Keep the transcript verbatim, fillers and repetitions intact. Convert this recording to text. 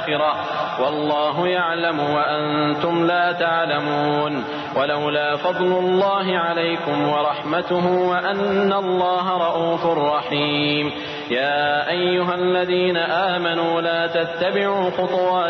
الآخرة والله يعلم وأنتم لا تعلمون. ولولا فضل الله عليكم ورحمته وأن الله رءوف رحيم. يا أيها الذين آمنوا لا تتبعوا خطوات